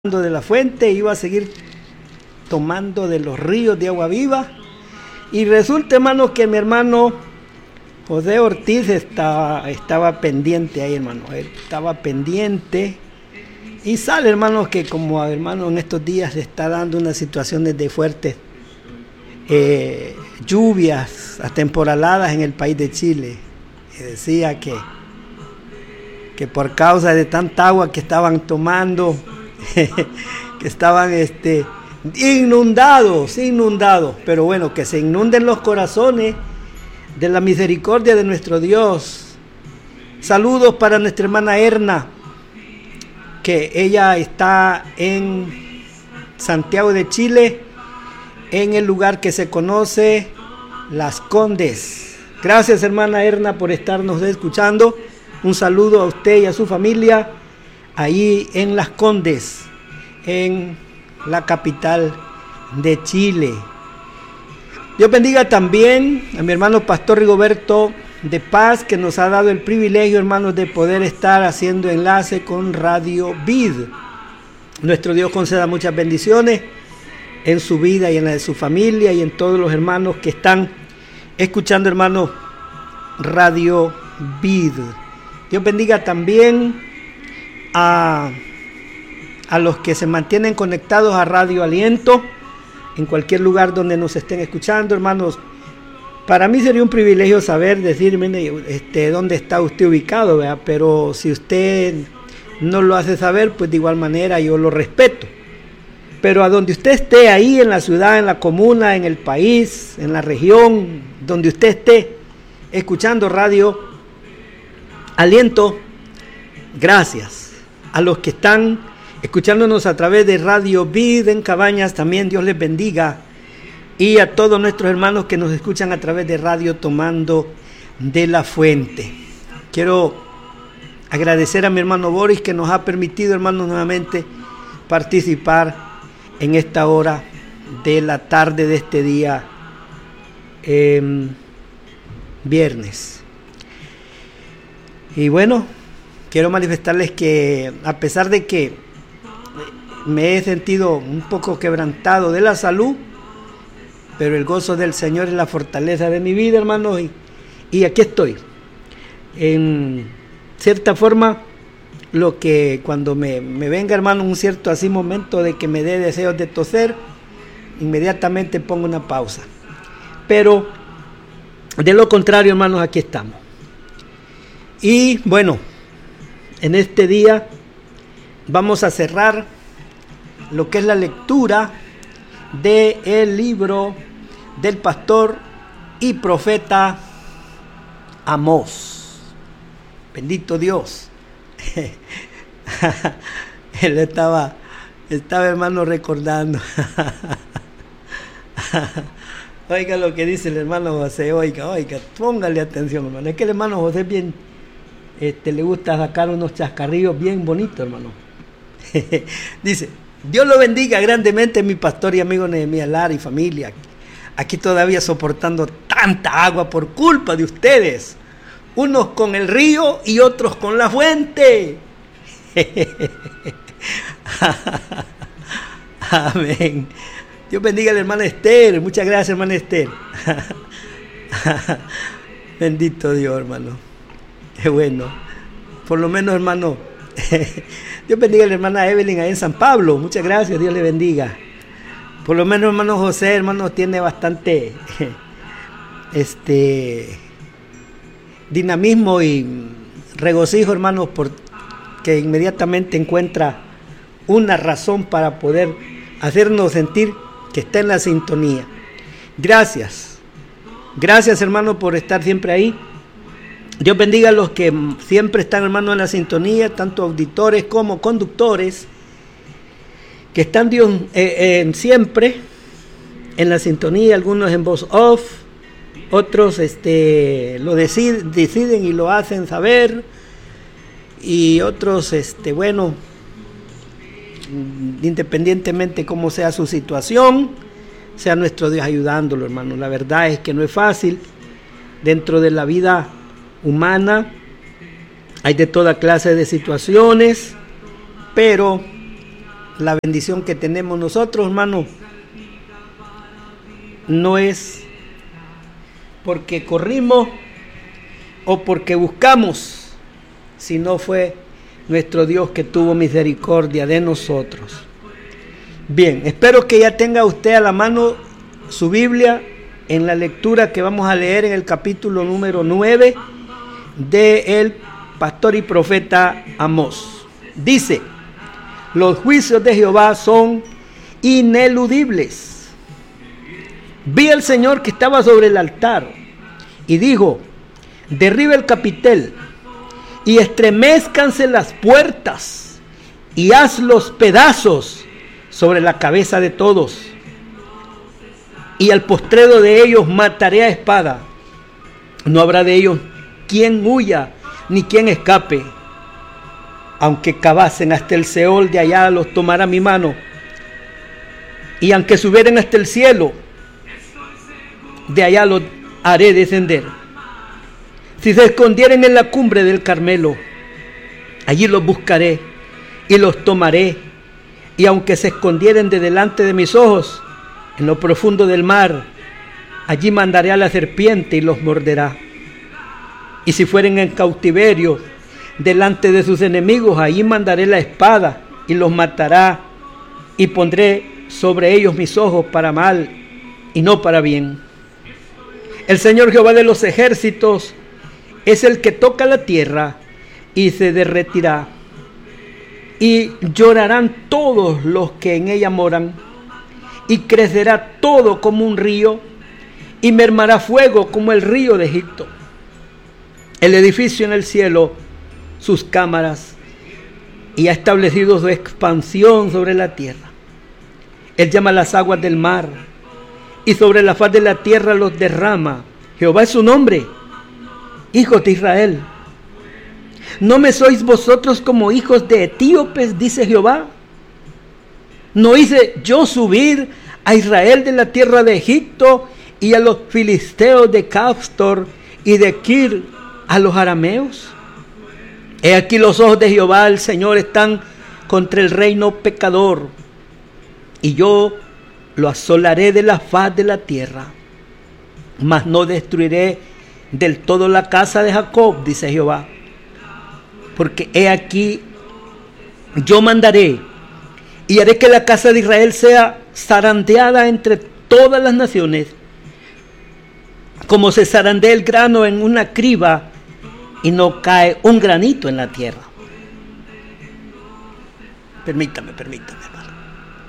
de la fuente, iba a seguir tomando de los ríos de agua viva. Y resulta, hermano, que mi hermano José Ortiz estaba pendiente ahí, hermano. Él estaba pendiente. Y sale, hermano, que como hermano en estos días se está dando una situación de fuertes lluvias atemporaladas en el país de Chile. Y decía que por causa de tanta agua que estaban tomando, que estaban inundados, pero bueno, que se inunden los corazones de la misericordia de nuestro Dios. Saludos para nuestra hermana Erna, que ella está en Santiago de Chile, en el lugar que se conoce Las Condes. Gracias, hermana Erna, por estarnos escuchando. Un saludo a usted y a su familia ahí en Las Condes, en la capital de Chile. Dios bendiga también a mi hermano Pastor Rigoberto de Paz, que nos ha dado el privilegio, hermanos, de poder estar haciendo enlace con Radio Vid. Nuestro Dios conceda muchas bendiciones en su vida y en la de su familia y en todos los hermanos que están escuchando, hermanos, Radio Vid. Dios bendiga también a los que se mantienen conectados a Radio Aliento en cualquier lugar donde nos estén escuchando, hermanos. Para mí sería un privilegio saber, decirme dónde está usted ubicado, ¿verdad? Pero si usted no lo hace saber, pues de igual manera yo lo respeto. Pero a donde usted esté, ahí en la ciudad, en la comuna, en el país, en la región, donde usted esté escuchando Radio Aliento, gracias. A los que están escuchándonos a través de Radio Vid en Cabañas, también Dios les bendiga. Y a todos nuestros hermanos que nos escuchan a través de Radio Tomando de la Fuente. Quiero agradecer a mi hermano Boris, que nos ha permitido, hermanos, nuevamente participar en esta hora de la tarde de este día viernes. Y bueno, quiero manifestarles que a pesar de que me he sentido un poco quebrantado de la salud, pero el gozo del Señor es la fortaleza de mi vida, hermanos, y aquí estoy. En cierta forma, lo que cuando me venga, hermano, un cierto así momento de que me dé deseos de toser, inmediatamente pongo una pausa. Pero de lo contrario, hermanos, aquí estamos. Y bueno, en este día vamos a cerrar lo que es la lectura del libro del pastor y profeta Amós. Bendito Dios. Él estaba hermano recordando. Oiga lo que dice el hermano José, oiga, póngale atención, hermano. Es que el hermano José bien le gusta sacar unos chascarrillos bien bonitos, hermano. Dice: Dios lo bendiga grandemente, mi pastor y amigo Nehemías Lara y familia. Aquí todavía soportando tanta agua por culpa de ustedes. Unos con el río y otros con la fuente. Amén. Dios bendiga a la hermana Esther. Muchas gracias, hermana Esther. Bendito Dios, hermano. Qué bueno. Por lo menos, hermano, Dios bendiga a la hermana Evelyn ahí en San Pablo. Muchas gracias, Dios le bendiga. Por lo menos, hermano José, hermano, tiene bastante dinamismo y regocijo, hermano, porque inmediatamente encuentra una razón para poder hacernos sentir que está en la sintonía. Gracias, hermano, por estar siempre ahí. Dios bendiga a los que siempre están, hermano, en la sintonía, tanto auditores como conductores, que están siempre en la sintonía, algunos en voz off, otros lo deciden y lo hacen saber, y otros, bueno, independientemente cómo sea su situación, sea nuestro Dios ayudándolo, hermano. La verdad es que no es fácil dentro de la vida humana, hay de toda clase de situaciones, pero la bendición que tenemos nosotros, hermano, no es porque corrimos o porque buscamos, sino fue nuestro Dios que tuvo misericordia de nosotros. Bien, espero que ya tenga usted a la mano su Biblia en la lectura que vamos a leer en el capítulo número 9 del pastor y profeta Amós. Dice: los juicios de Jehová son ineludibles. Vi al Señor que estaba sobre el altar y dijo: derriba el capitel y estremézcanse las puertas y haz los pedazos sobre la cabeza de todos, y al postrero de ellos mataré a espada. No habrá de ellos quien huya ni quien escape. Aunque cavasen hasta el Seol, de allá los tomará mi mano, y aunque subieren hasta el cielo, de allá los haré descender. Si se escondieren en la cumbre del Carmelo, allí los buscaré y los tomaré. Y aunque se escondieren de delante de mis ojos, en lo profundo del mar, allí mandaré a la serpiente y los morderá. Y si fueren en cautiverio delante de sus enemigos, allí mandaré la espada y los matará. Y pondré sobre ellos mis ojos para mal y no para bien. El Señor Jehová de los ejércitos es el que toca la tierra y se derretirá. Y llorarán todos los que en ella moran, y crecerá todo como un río, y mermará fuego como el río de Egipto. El edificio en el cielo, sus cámaras, y ha establecido su expansión sobre la tierra. Él llama las aguas del mar, y sobre la faz de la tierra los derrama. Jehová es su nombre, hijos de Israel. ¿No me sois vosotros como hijos de etíopes?, dice Jehová. ¿No hice yo subir a Israel de la tierra de Egipto, y a los filisteos de Caftor y de Kir a los arameos? He aquí los ojos de Jehová el Señor están contra el reino pecador, y yo lo asolaré de la faz de la tierra, mas no destruiré del todo la casa de Jacob, dice Jehová. Porque he aquí yo mandaré y haré que la casa de Israel sea zarandeada entre todas las naciones, como se zarandea el grano en una criba y no cae un granito en la tierra. Permítame, hermano.